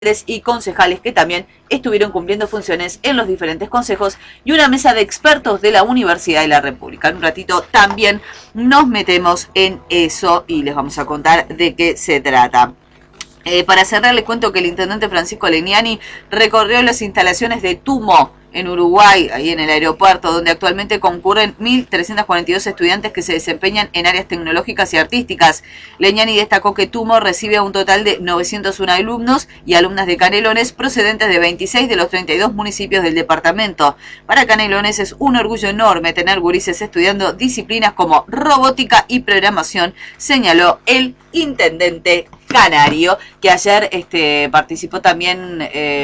y concejales que también estuvieron cumpliendo funciones en los diferentes consejos y una mesa de expertos de la Universidad de la República. En un ratito también nos metemos en eso y les vamos a contar de qué se trata. Para cerrar, les cuento que el intendente Francisco Legnani recorrió las instalaciones de TUMO en Uruguay, ahí en el aeropuerto, donde actualmente concurren 1.342 estudiantes que se desempeñan en áreas tecnológicas y artísticas. Legnani destacó que TUMO recibe a un total de 901 alumnos y alumnas de Canelones procedentes de 26 de los 32 municipios del departamento. Para Canelones es un orgullo enorme tener gurises estudiando disciplinas como robótica y programación, señaló el intendente canario, que ayer participó también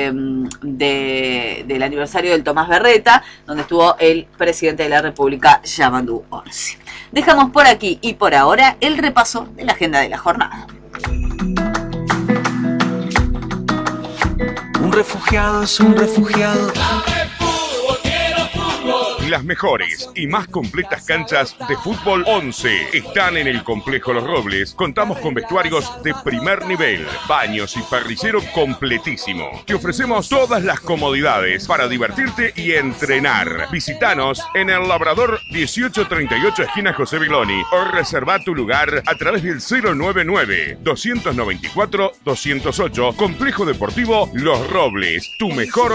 del aniversario del Tomás Berreta, donde estuvo el presidente de la República, Yamandu Orsi. Dejamos por aquí y por ahora el repaso de la agenda de la jornada. Un refugiado es un refugiado. Las mejores y más completas canchas de fútbol 11 están en el Complejo Los Robles. Contamos con vestuarios de primer nivel, baños y parrillero completísimo. Te ofrecemos todas las comodidades para divertirte y entrenar. Visítanos en el Labrador 1838 esquina José Viloni o reserva tu lugar a través del 099-294-208. Complejo Deportivo Los Robles, tu mejor